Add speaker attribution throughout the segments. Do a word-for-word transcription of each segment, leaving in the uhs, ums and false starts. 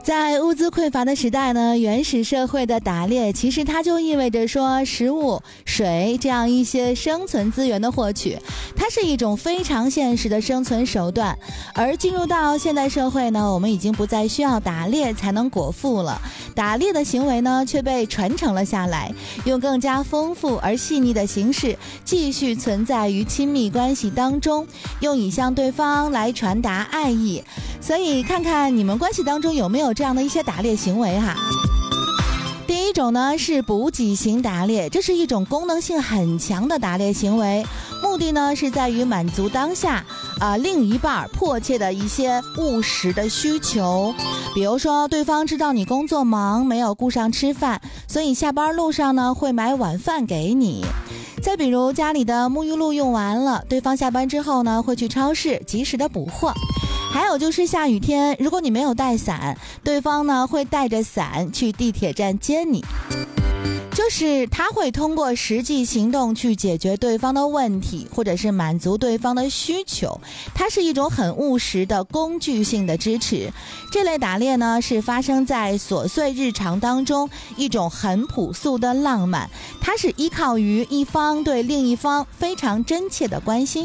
Speaker 1: 在物资匮乏的时代呢，原始社会的打猎其实它就意味着说食物、水这样一些生存资源的获取，它是一种非常现实的生存手段。而进入到现代社会呢，我们已经不再需要打猎才能果腹了，打猎的行为呢却被传承了下来，用更加丰富而细腻的形式继续存在于亲密关系当中，用以向对方来传达爱意。所以看看你们关系当中有没有这样的一些打猎行为哈。第一种呢是补给型打猎，这是一种功能性很强的打猎行为，目的呢是在于满足当下啊、呃、另一半迫切的一些务实的需求。比如说对方知道你工作忙，没有顾上吃饭，所以下班路上呢会买晚饭给你。再比如家里的沐浴露用完了，对方下班之后呢会去超市及时的补货。还有就是下雨天，如果你没有带伞，对方呢会带着伞去地铁站接你。就是他会通过实际行动去解决对方的问题，或者是满足对方的需求，它是一种很务实的工具性的支持。这类打猎呢是发生在琐碎日常当中，一种很朴素的浪漫，它是依靠于一方对另一方非常真切的关心。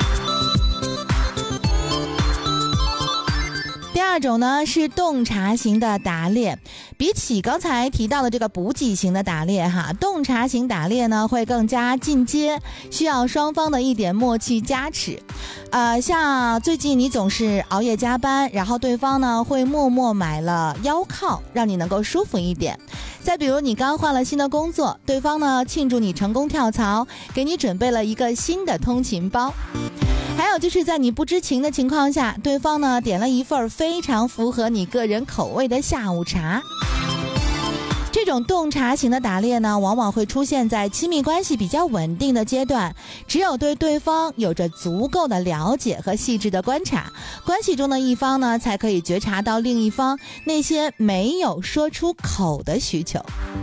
Speaker 1: 第二种呢是洞察型的打猎，比起刚才提到的这个补给型的打猎哈，洞察型打猎呢会更加进阶，需要双方的一点默契加持。呃，像最近你总是熬夜加班，然后对方呢会默默买了腰靠，让你能够舒服一点。再比如你刚换了新的工作，对方呢庆祝你成功跳槽，给你准备了一个新的通勤包。还有就是在你不知情的情况下，对方呢点了一份非常符合你个人口味的下午茶。这种洞察型的打猎呢，往往会出现在亲密关系比较稳定的阶段，只有对对方有着足够的了解和细致的观察，关系中的一方呢才可以觉察到另一方那些没有说出口的需求。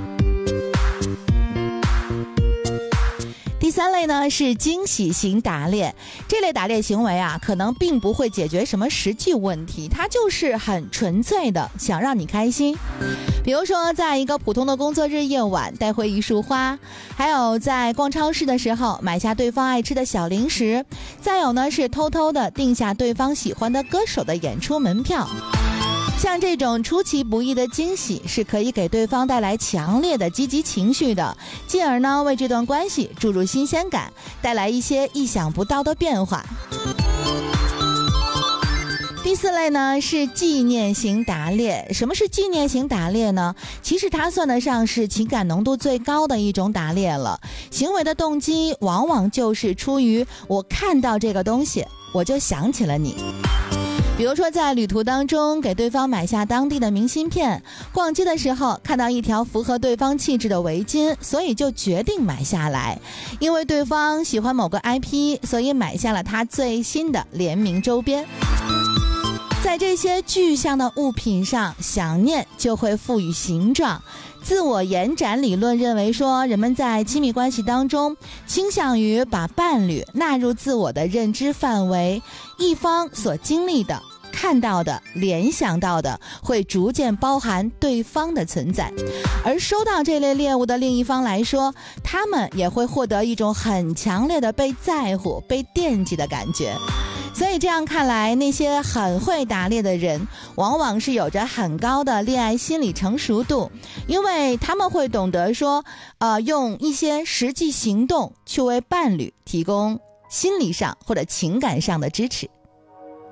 Speaker 1: 第三类呢是惊喜型打猎，这类打猎行为啊，可能并不会解决什么实际问题，它就是很纯粹的想让你开心。比如说在一个普通的工作日夜晚带回一束花，还有在逛超市的时候买下对方爱吃的小零食，再有呢是偷偷的定下对方喜欢的歌手的演出门票。像这种出其不意的惊喜是可以给对方带来强烈的积极情绪的，进而呢为这段关系注入新鲜感，带来一些意想不到的变化。第四类呢是纪念型打猎。什么是纪念型打猎呢？其实它算得上是情感浓度最高的一种打猎了，行为的动机往往就是出于我看到这个东西我就想起了你。比如说在旅途当中给对方买下当地的明信片，逛街的时候看到一条符合对方气质的围巾，所以就决定买下来。因为对方喜欢某个 I P， 所以买下了他最新的联名周边。在这些具象的物品上，想念就会赋予形状。自我延展理论认为说，人们在亲密关系当中倾向于把伴侣纳入自我的认知范围，一方所经历的、看到的、联想到的会逐渐包含对方的存在，而收到这类猎物的另一方来说，他们也会获得一种很强烈的被在乎、被惦记的感觉。所以这样看来，那些很会打猎的人往往是有着很高的恋爱心理成熟度，因为他们会懂得说呃，用一些实际行动去为伴侣提供心理上或者情感上的支持。